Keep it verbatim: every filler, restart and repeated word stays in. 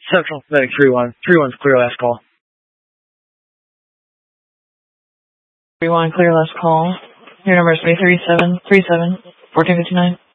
Central Medic three one. three one's clear last call. three one, clear last call. Your number is three three seven three seven, one four five nine.